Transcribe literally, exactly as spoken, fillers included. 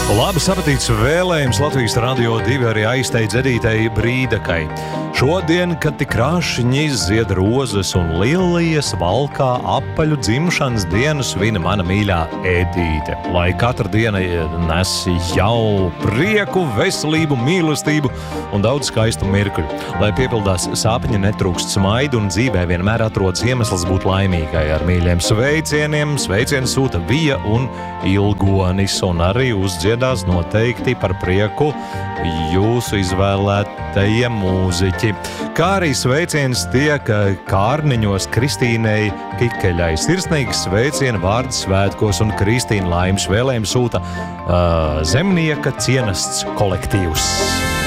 Labas apetītes vēlējums Latvijas Radio divi arī aizteic Edītei Brīdakai. Šodien, kad tik krāšņi zied rozes un lilijas, valkā apaļu dzimšanas dienu svina mana mīļā Edīte. Lai katra diena nes jau prieku, veselību, mīlestību un daudz skaistu mirkļu. Lai piepildās sapņi, netrūkst smaidu un dzīvē vienmēr atrodas iemesls būt laimīgai. Ar mīļiem sveicieniem, sveicienu sūta Vija un Ilgonis un arī uzdziedās noteikti par prieku jūsu izvēlētajiem mūziķi. Kā arī sveiciens tiek Kārniņos Kristīnei Kikeļai. Sirsnīgs sveicienu vārdu svētkos un Kristīna laimes vēlējumu sūta uh, Zemnieka cienasts kolektīvs.